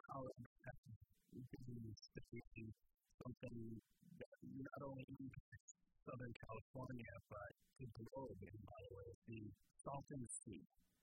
being something that not only impacts Southern California, but the globe in a lot of ways. The Salton Sea